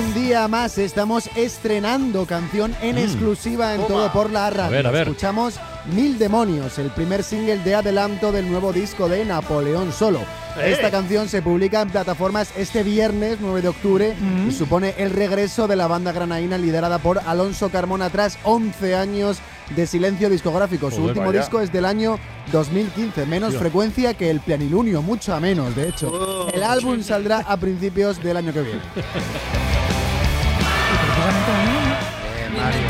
Un día más estamos estrenando canción en exclusiva en Todo por la Radio. A ver. Escuchamos Mil Demonios, el primer single de adelanto del nuevo disco de Napoleón Solo. Esta canción se publica en plataformas este viernes 9 de octubre y supone el regreso de la banda granaína liderada por Alonso Carmona tras 11 años de silencio discográfico. Su último disco es del año 2015, menos frecuencia que el Planilunio, mucho menos, de hecho. El álbum saldrá a principios del año que viene. Precisamente